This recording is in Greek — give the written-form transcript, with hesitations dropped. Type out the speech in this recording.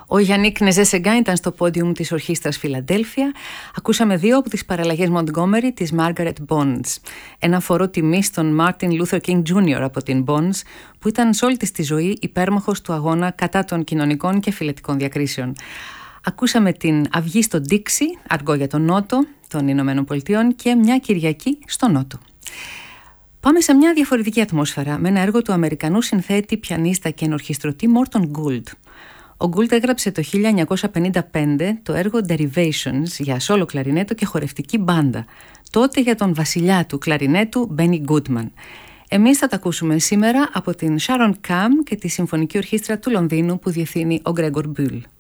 Ο Γιάννικ Νεζέ-Σεγκάν ήταν στο πόντιουμ της Ορχήστρας Φιλαντέλφια. Ακούσαμε δύο από τις παραλλαγές Montgomery της Margaret Bonds. Ένα φορό τιμής στον Martin Luther King Jr. από την Bonds, που ήταν σε όλη της τη ζωή υπέρμαχος του αγώνα κατά των κοινωνικών και φυλετικών διακρίσεων. Ακούσαμε την Αυγή στο Dixie, αργό για τον Νότο των Ηνωμένων Πολιτειών, και Μια Κυριακή στο Νότο. Πάμε σε μια διαφορετική ατμόσφαιρα με ένα έργο του Αμερικανού συνθέτη, πιανίστα και ενορχιστρωτή Morton Gould. Ο Gould έγραψε το 1955 το έργο Derivations για σόλο κλαρινέτο και χορευτική μπάντα, τότε για τον βασιλιά του κλαρινέτου Benny Goodman. Εμείς θα τα ακούσουμε σήμερα από την Sharon Cam και τη Συμφωνική Ορχήστρα του Λονδίνου που διευθύνει ο Gregor Bühl.